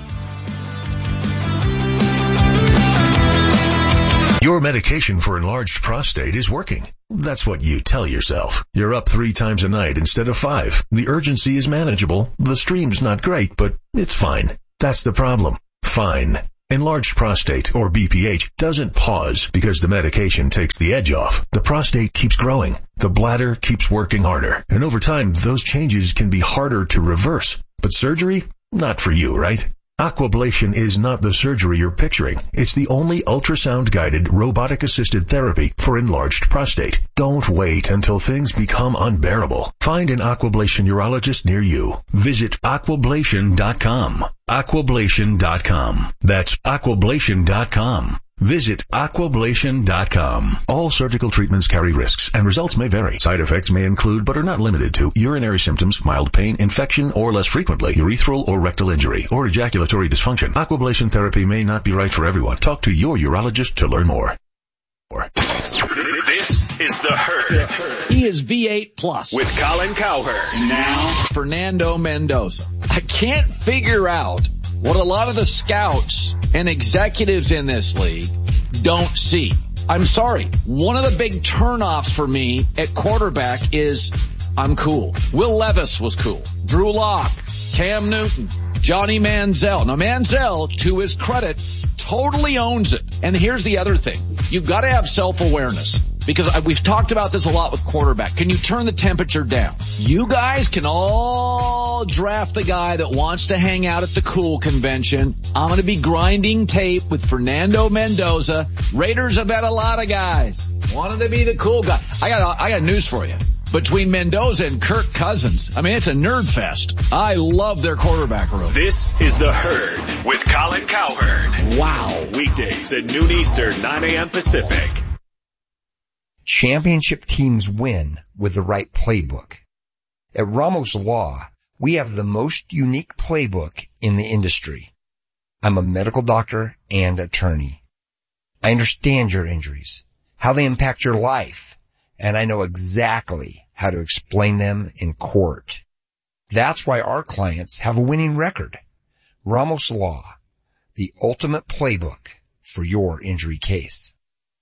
Your medication for enlarged prostate is working. That's what you tell yourself. You're up 3 times a night instead of 5. The urgency is manageable. The stream's not great, but it's fine. That's the problem. Fine. Enlarged prostate, or BPH, doesn't pause because the medication takes the edge off. The prostate keeps growing. The bladder keeps working harder. And over time, those changes can be harder to reverse. But surgery? Not for you, right? Aquablation is not the surgery you're picturing. It's the only ultrasound-guided, robotic-assisted therapy for enlarged prostate. Don't wait until things become unbearable. Find an Aquablation urologist near you. Visit Aquablation.com. Aquablation.com. That's Aquablation.com. Visit Aquablation.com. All surgical treatments carry risks, and results may vary. Side effects may include, but are not limited to, urinary symptoms, mild pain, infection, or less frequently, urethral or rectal injury, or ejaculatory dysfunction. Aquablation therapy may not be right for everyone. Talk to your urologist to learn more. This is The Herd. He is V8 Plus. With Colin Cowherd. Now, Fernando Mendoza. I can't figure out what a lot of the scouts and executives in this league don't see. I'm sorry. One of the big turnoffs for me at quarterback is I'm cool. Will Levis was cool. Drew Lock, Cam Newton, Johnny Manziel. Now Manziel, to his credit, totally owns it. And here's the other thing. You've got to have self-awareness. Because we've talked about this a lot with quarterback. Can you turn the temperature down? You guys can all draft the guy that wants to hang out at the cool convention. I'm going to be grinding tape with Fernando Mendoza. Raiders have had a lot of guys wanted to be the cool guy. I got news for you. Between Mendoza and Kirk Cousins, I mean, it's a nerd fest. I love their quarterback room. This is The Herd with Colin Cowherd. Wow. Weekdays at noon Eastern, 9 a.m. Pacific. Championship teams win with the right playbook. At Ramos Law, we have the most unique playbook in the industry. I'm a medical doctor and attorney. I understand your injuries, how they impact your life, and I know exactly how to explain them in court. That's why our clients have a winning record. Ramos Law, the ultimate playbook for your injury case.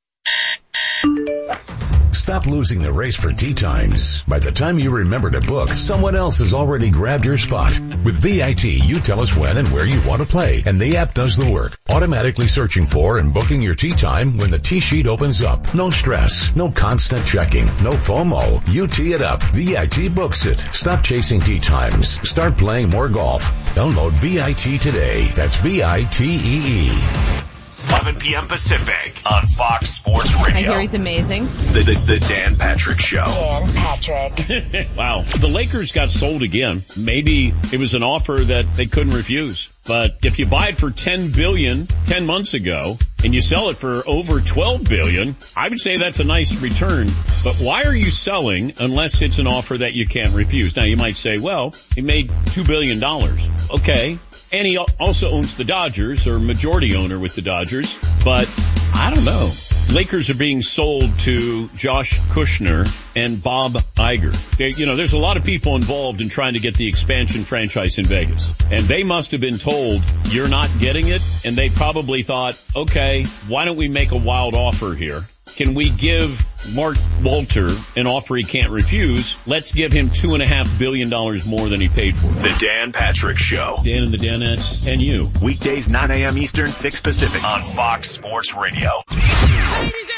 Stop losing the race for tee times. By the time you remember to book, someone else has already grabbed your spot. With VIT, you tell us when and where you want to play, and the app does the work, automatically searching for and booking your tee time when the tee sheet opens up. No stress, no constant checking, no FOMO. You tee it up. VIT books it. Stop chasing tee times. Start playing more golf. Download VIT today. That's VITEE. 11 p.m. Pacific on Fox Sports Radio. I hear he's amazing. The Dan Patrick Show. Dan Patrick. Wow. The Lakers got sold again. Maybe it was an offer that they couldn't refuse. But if you buy it for $10 billion 10 months ago and you sell it for over $12 billion, I would say that's a nice return. But why are you selling unless it's an offer that you can't refuse? Now you might say, well, he made $2 billion. Okay. And he also owns the Dodgers, or majority owner with the Dodgers. But I don't know. Lakers are being sold to Josh Kushner and Bob Iger. There's a lot of people involved in trying to get the expansion franchise in Vegas. And they must have been told, you're not getting it. And they probably thought, okay, why don't we make a wild offer here? Can we give Mark Walter an offer he can't refuse? Let's give him $2.5 billion more than he paid for. The Dan Patrick Show. Dan and the Danettes and you. Weekdays 9 a.m. Eastern, 6 Pacific on Fox Sports Radio. Ladies and gentlemen.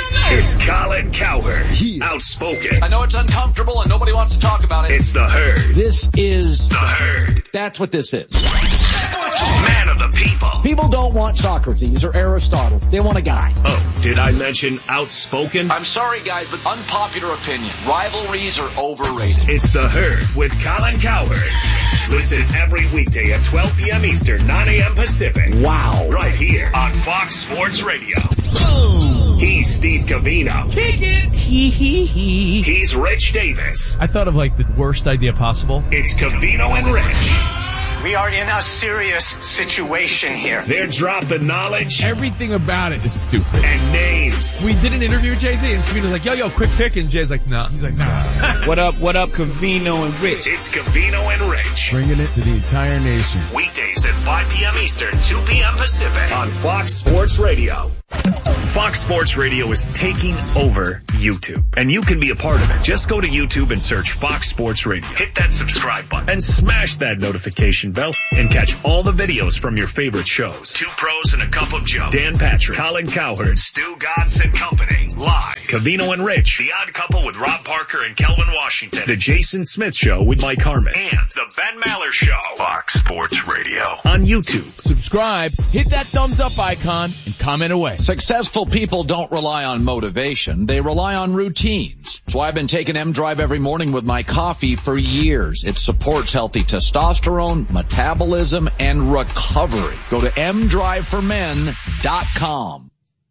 It's Colin Cowherd. Outspoken. I know it's uncomfortable and nobody wants to talk about it. It's the Herd. This is the Herd. That's what this is. Man of the people. People don't want Socrates or Aristotle. They want a guy. Oh, did I mention outspoken? I'm sorry, guys, but unpopular opinion. Rivalries are overrated. It's the Herd with Colin Cowherd. Listen every weekday at 12 p.m. Eastern, 9 a.m. Pacific. Wow. Right here on Fox Sports Radio. Boom. He's Steve Covino. Kick it. He's Rich Davis. I thought of like the worst idea possible. It's Covino and Rich. We are in a serious situation here. They're dropping knowledge. Everything about it is stupid. And names. We did an interview with Jay-Z and Covino's like, yo, quick pick. And Jay's like, nah. He's like, nah. What up, Covino and Rich? It's Covino and Rich. Bringing it to the entire nation. Weekdays at 5 p.m. Eastern, 2 p.m. Pacific on Fox Sports Radio. Fox Sports Radio is taking over YouTube, and you can be a part of it. Just go to YouTube and search Fox Sports Radio. Hit that subscribe button and smash that notification bell and catch all the videos from your favorite shows. Two Pros and a Cup of Joe. Dan Patrick, Colin Cowherd, Stu Gatz and Company. Live. Covino and Rich. The Odd Couple with Rob Parker and Kelvin Washington. The Jason Smith Show with Mike Harmon. And the Ben Maller Show. Fox Sports Radio. On YouTube. Subscribe, hit that thumbs up icon, and comment away. Successful people don't rely on motivation. They rely on routines. That's why I've been taking M-Drive every morning with my coffee for years. It supports healthy testosterone, metabolism, and recovery. Go to mdriveformen.com.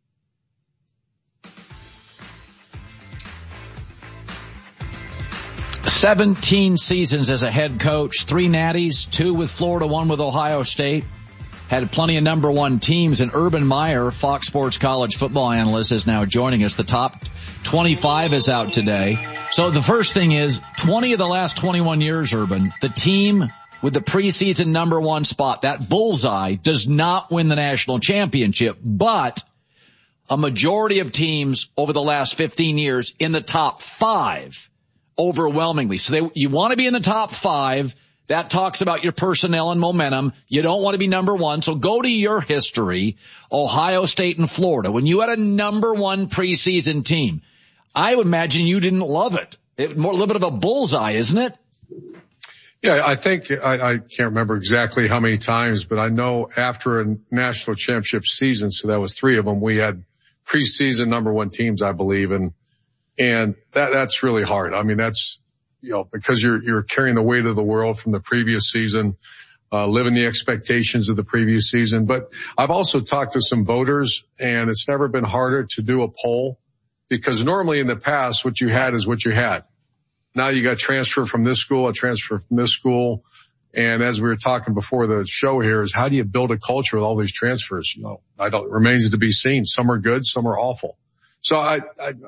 "17 seasons as a head coach, 3 natties, 2 with Florida, 1 with Ohio State. Had plenty of number 1 teams, and Urban Meyer, Fox Sports college football analyst, is now joining us. The top 25 is out today. So the first thing is, 20 of the last 21 years, Urban, the team with the preseason number 1 spot, that bullseye, does not win the national championship, but a majority of teams over the last 15 years in the top 5 overwhelmingly. So you want to be in the top 5. That talks about your personnel and momentum. You don't want to be number 1. So go to your history, Ohio State and Florida. When you had a number 1 preseason team, I would imagine you didn't love it. A little bit of a bullseye, isn't it? Yeah, I think I can't remember exactly how many times, but I know after a national championship season, so that was 3 of them, we had preseason number 1 teams, I believe, and that's really hard. I mean, that's, because you're carrying the weight of the world from the previous season, living the expectations of the previous season. But I've also talked to some voters, and it's never been harder to do a poll, because normally in the past, what you had is what you had. Now you got transfer from this school, a transfer from this school. And as we were talking before the show here, is how do you build a culture with all these transfers? It remains to be seen. Some are good, some are awful. So I'm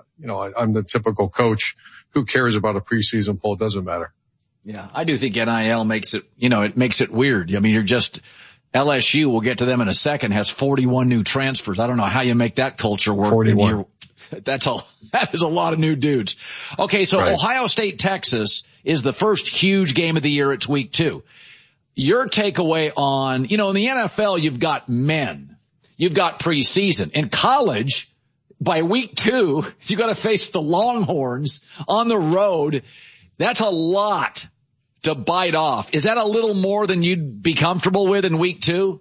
the typical coach. Who cares about a preseason poll? It doesn't matter. Yeah, I do think NIL makes it, it makes it weird. I mean, LSU, we'll get to them in a second, has 41 new transfers. I don't know how you make that culture work. 41. That is a lot of new dudes. Okay, so right. Ohio State, Texas is the first huge game of the year. It's week 2. Your takeaway on, in the NFL, you've got men. You've got preseason. In college, by week 2, you got to face the Longhorns on the road. That's a lot to bite off. Is that a little more than you'd be comfortable with in week 2?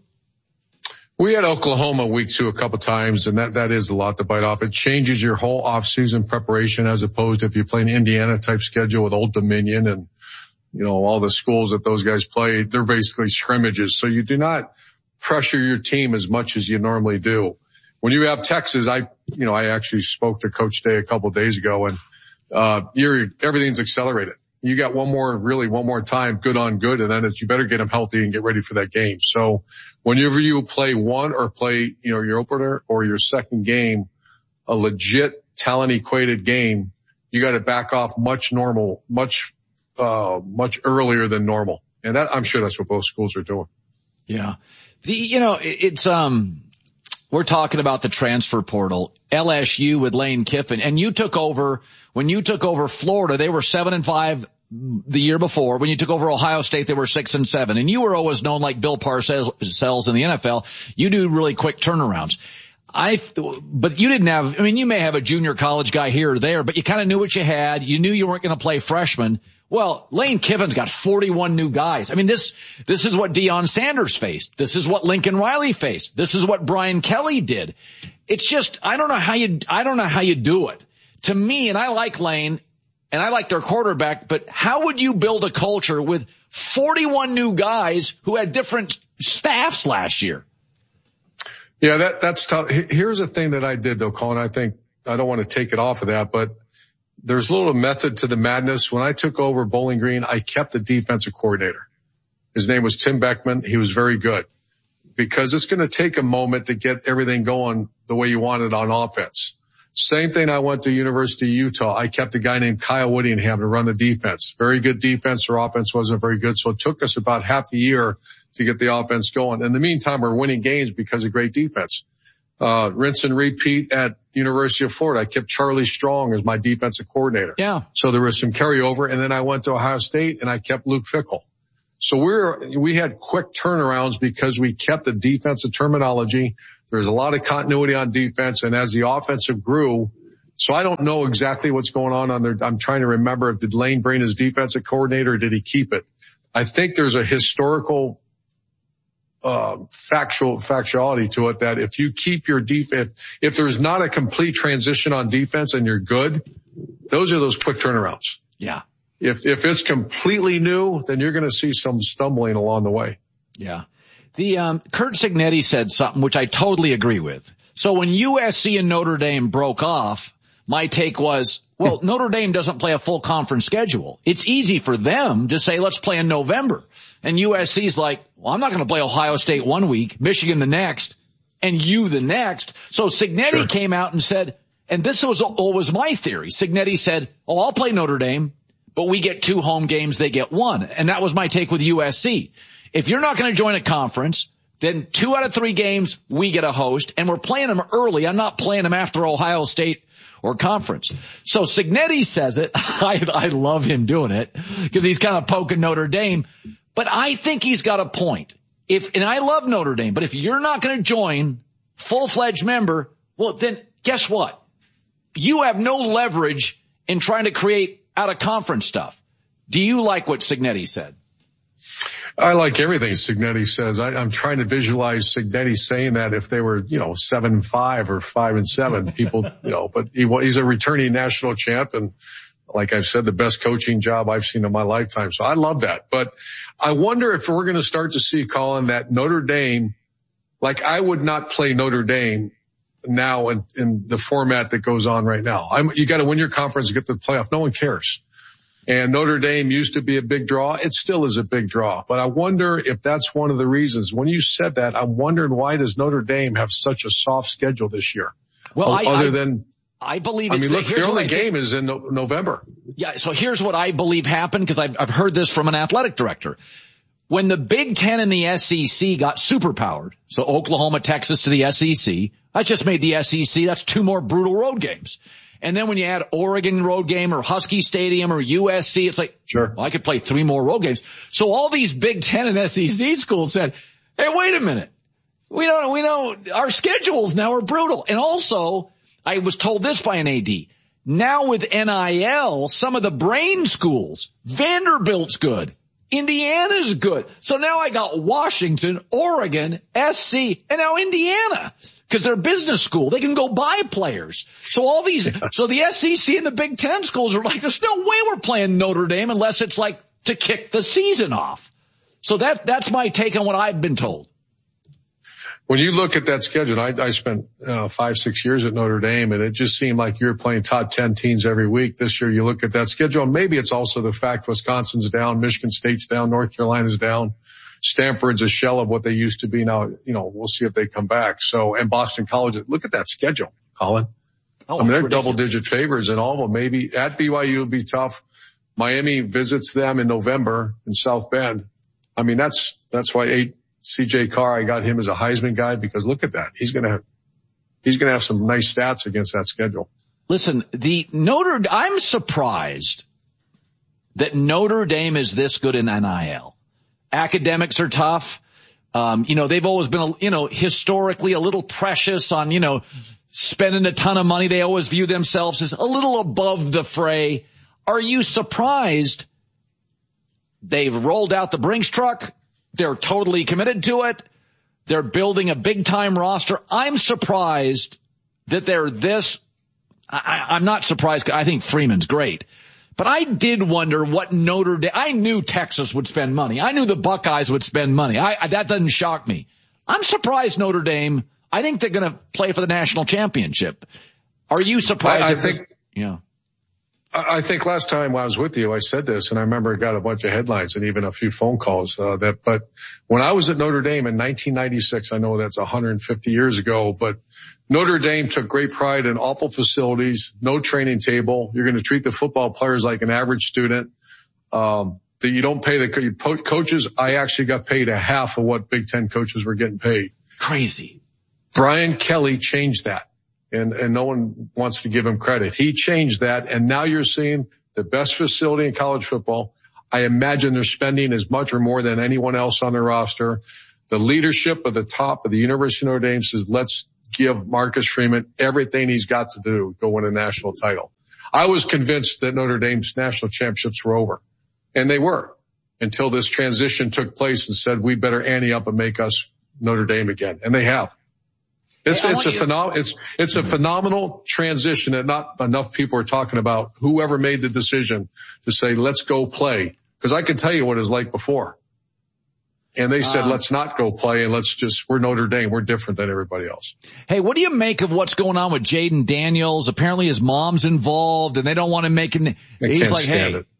We had Oklahoma week 2 a couple times, and that is a lot to bite off. It changes your whole off-season preparation, as opposed to if you play an Indiana type schedule with Old Dominion and, all the schools that those guys play. They're basically scrimmages. So you do not pressure your team as much as you normally do. When you have Texas, I actually spoke to Coach Day a couple of days ago, and everything's accelerated. You got one more time, good on good, and then you better get them healthy and get ready for that game. So whenever you play one or play, your opener or your second game, a legit talent equated game, you got to back off much earlier than normal. And I'm sure that's what both schools are doing. Yeah. We're talking about the transfer portal, LSU with Lane Kiffin, and when you took over Florida, they were 7-5 the year before. When you took over Ohio State, they were 6-7, and you were always known like Bill Parcells in the NFL. You do really quick turnarounds. but you didn't have, I mean, you may have a junior college guy here or there, but you kind of knew what you had. You knew you weren't going to play freshmen. Well, Lane Kiffin's got 41 new guys. I mean, this is what Deion Sanders faced. This is what Lincoln Riley faced. This is what Brian Kelly did. It's just, I don't know how you do it. To me, and I like Lane and I like their quarterback, but how would you build a culture with 41 new guys who had different staffs last year? Yeah, that's tough. Here's the thing that I did though, Colin. I think I don't want to take it off of that, but there's a little method to the madness. When I took over Bowling Green, I kept the defensive coordinator. His name was Tim Beckman. He was very good because it's going to take a moment to get everything going the way you want it on offense. Same thing. I went to University of Utah. I kept a guy named Kyle Whittingham to run the defense. Very good defense. Their offense wasn't very good. So it took us about half the year to get the offense going. In the meantime, we're winning games because of great defense. Rinse and repeat at University of Florida. I kept Charlie Strong as my defensive coordinator. Yeah. So there was some carryover. And then I went to Ohio State and I kept Luke Fickell. So we had quick turnarounds because we kept the defensive terminology. There's a lot of continuity on defense. And as the offensive grew, so I don't know exactly what's going on there. I'm trying to remember, did Lane bring his defensive coordinator or did he keep it? I think there's a historical factuality to it that if you keep your defense, if there's not a complete transition on defense and you're good, those are those quick turnarounds. Yeah. If it's completely new, then you're going to see some stumbling along the way. Yeah. The Curt Cignetti said something which I totally agree with. So when USC and Notre Dame broke off, my take was, well, Notre Dame doesn't play a full conference schedule. It's easy for them to say, let's play in November. And USC's like, well, I'm not going to play Ohio State one week, Michigan the next, and you the next. So Cignetti came out and said, and this was my theory. Cignetti said, oh, I'll play Notre Dame, but we get 2 home games, they get 1. And that was my take with USC. If you're not going to join a conference, then 2 out of 3 games, we get a host, and we're playing them early. I'm not playing them after Ohio State or conference. So Cignetti says it. I love him doing it because he's kind of poking Notre Dame. But I think he's got a point. And I love Notre Dame, but if you're not going to join full-fledged member, well, then guess what? You have no leverage in trying to create out of conference stuff. Do you like what Cignetti said? I like everything Cignetti says. I'm trying to visualize Cignetti saying that if they were, 7-5 or 5-7, people, but he's a returning national champ. And like I've said, the best coaching job I've seen in my lifetime. So I love that. But I wonder if we're going to start to see, Colin, that Notre Dame, like I would not play Notre Dame now in the format that goes on right now. You got to win your conference to get to the playoff. No one cares. And Notre Dame used to be a big draw. It still is a big draw. But I wonder if that's one of the reasons. When you said that, I'm wondering why does Notre Dame have such a soft schedule this year? Well, I believe it's their only game is in November. Yeah, so here's what I believe happened because I've heard this from an athletic director. When the Big Ten and the SEC got superpowered, so Oklahoma, Texas to the SEC, that just made the SEC, that's 2 more brutal road games. And then when you add Oregon road game or Husky Stadium or USC, it's like, sure, well, I could play 3 more road games. So all these Big Ten and SEC schools said, hey, wait a minute. We know our schedules now are brutal. And also, I was told this by an AD. Now with NIL, some of the brain schools, Vanderbilt's good. Indiana's good. So now I got Washington, Oregon, SC, and now Indiana. Because they're business school. They can go buy players. So all these, so the SEC and the Big Ten schools are like, there's no way we're playing Notre Dame unless it's like to kick the season off. So that's my take on what I've been told. When you look at that schedule, I spent 5-6 years at Notre Dame, and it just seemed like you're playing top 10 teams every week. This year, you look at that schedule, and maybe it's also the fact Wisconsin's down, Michigan State's down, North Carolina's down. Stanford's a shell of what they used to be. Now, we'll see if they come back. So, and Boston College, look at that schedule, Colin. They're double-digit favorites in all of them. Maybe at BYU will be tough. Miami visits them in November in South Bend. I mean, that's why CJ Carr, I got him as a Heisman guy because look at that. He's going to have some nice stats against that schedule. Listen, I'm surprised that Notre Dame is this good in NIL. Academics are tough. They've always been, historically a little precious on, spending a ton of money. They always view themselves as a little above the fray. Are you surprised they've rolled out the Brinks truck? They're totally committed to it. They're building a big-time roster. I'm surprised that they're this. I'm not surprised. I think Freeman's great. But I did wonder what Notre Dame. I knew Texas would spend money. I knew the Buckeyes would spend money. That doesn't shock me. I'm surprised Notre Dame. I think they're going to play for the national championship. Are you surprised? I think last time I was with you, I said this, and I remember it got a bunch of headlines and even a few phone calls. But when I was at Notre Dame in 1996, I know that's 150 years ago, but Notre Dame took great pride in awful facilities, no training table. You're going to treat the football players like an average student. That you don't pay the coaches. I actually got paid a half of what Big Ten coaches were getting paid. Crazy. Brian Kelly changed that. And no one wants to give him credit. He changed that, and now you're seeing the best facility in college football. I imagine they're spending as much or more than anyone else on their roster. The leadership of the top of the University of Notre Dame says, let's give Marcus Freeman everything he's got to do to go win a national title. I was convinced that Notre Dame's national championships were over, and they were, until this transition took place and said, we better ante up and make us Notre Dame again. And they have. It's a phenomenal transition that not enough people are talking about. Whoever made the decision to say, let's go play. Because I can tell you what it was like before. And they said, let's not go play and we're Notre Dame. We're different than everybody else. Hey, what do you make of what's going on with Jaden Daniels? Apparently his mom's involved and they don't want to make him. He's like, hey,